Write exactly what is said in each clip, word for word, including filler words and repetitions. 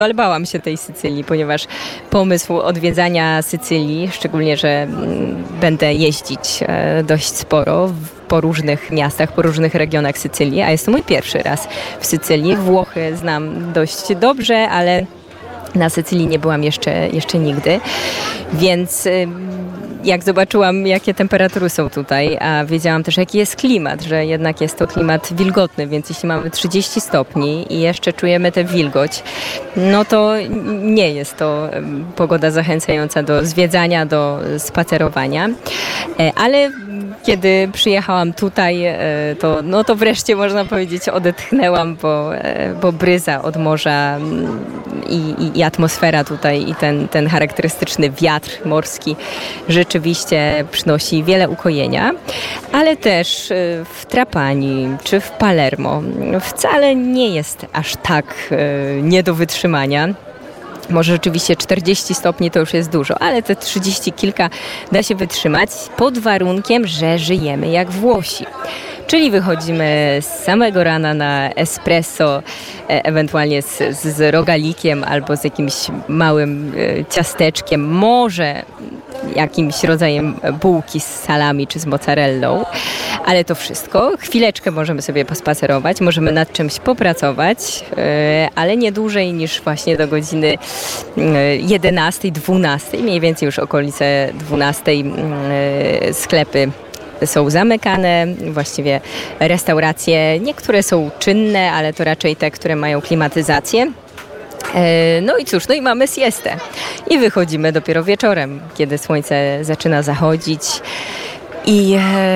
Ale bałam się tej Sycylii, ponieważ pomysł odwiedzania Sycylii, szczególnie, że będę jeździć dość sporo po różnych miastach, po różnych regionach Sycylii, a jest to mój pierwszy raz w Sycylii. Włochy znam dość dobrze, ale na Sycylii nie byłam jeszcze, jeszcze nigdy, więc jak zobaczyłam, jakie temperatury są tutaj, a wiedziałam też, jaki jest klimat, że jednak jest to klimat wilgotny, więc jeśli mamy trzydzieści stopni i jeszcze czujemy tę wilgoć, no to nie jest to pogoda zachęcająca do zwiedzania, do spacerowania, ale kiedy przyjechałam tutaj, to, no to wreszcie można powiedzieć odetchnęłam, bo, bo bryza od morza i, i, i atmosfera tutaj i ten, ten charakterystyczny wiatr morski rzeczywiście przynosi wiele ukojenia, ale też w Trapani czy w Palermo wcale nie jest aż tak nie do wytrzymania. Może rzeczywiście czterdzieści stopni to już jest dużo, ale te trzydzieści kilka da się wytrzymać pod warunkiem, że żyjemy jak Włosi. Czyli wychodzimy z samego rana na espresso, ewentualnie z, z rogalikiem albo z jakimś małym ciasteczkiem, może jakimś rodzajem bułki z salami czy z mozzarellą, ale to wszystko. Chwileczkę możemy sobie pospacerować, możemy nad czymś popracować, ale nie dłużej niż właśnie do godziny jedenastej, dwunastej, mniej więcej już okolice dwunastej sklepy są zamykane, właściwie restauracje, niektóre są czynne, ale to raczej te, które mają klimatyzację. No i cóż, no i mamy siestę. I wychodzimy dopiero wieczorem, kiedy słońce zaczyna zachodzić. I,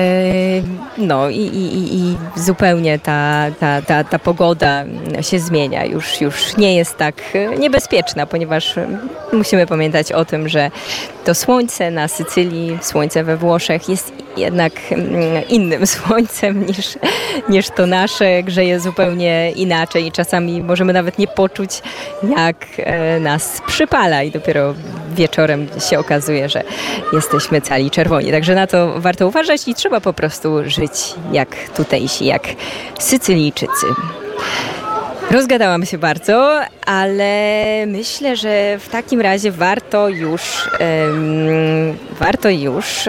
no, i, i, i zupełnie ta, ta, ta, ta pogoda się zmienia. Już, już nie jest tak niebezpieczna, ponieważ musimy pamiętać o tym, że to słońce na Sycylii, słońce we Włoszech jest jednak innym słońcem niż, niż to nasze. Grzeje zupełnie inaczej i czasami możemy nawet nie poczuć, jak nas przypala i dopiero wieczorem się okazuje, że jesteśmy cali czerwoni. Także na to warto uważać i trzeba po prostu żyć jak tutejsi, jak Sycylijczycy. Rozgadałam się bardzo, ale myślę, że w takim razie warto już um, warto już um,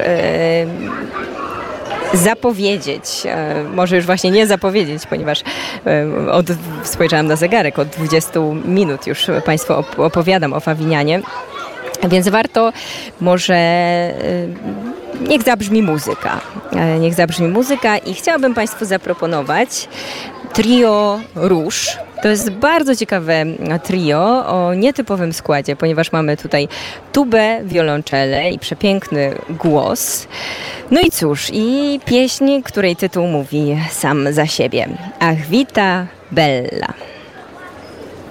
zapowiedzieć, um, może już właśnie nie zapowiedzieć, ponieważ um, od, spojrzałam na zegarek, od dwudziestu minut już Państwu op- opowiadam o Favignanie, więc warto może um, niech zabrzmi muzyka. Niech zabrzmi muzyka i chciałabym Państwu zaproponować trio Róż. To jest bardzo ciekawe trio o nietypowym składzie, ponieważ mamy tutaj tubę, wiolonczelę i przepiękny głos. No i cóż, i pieśń, której tytuł mówi sam za siebie. Ach vita bella.